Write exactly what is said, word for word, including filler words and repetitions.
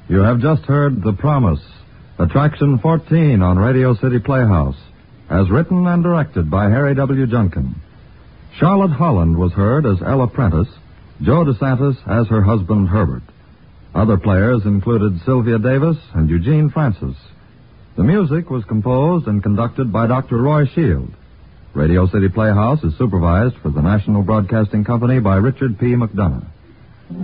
You have just heard The Promise, Attraction fourteen on Radio City Playhouse, as written and directed by Harry W. Junkin. Charlotte Holland was heard as Ella Prentice, Joe DeSantis as her husband Herbert. Other players included Sylvia Davis and Eugene Francis. The music was composed and conducted by Doctor Roy Shield. Radio City Playhouse is supervised for the National Broadcasting Company by Richard P. McDonough.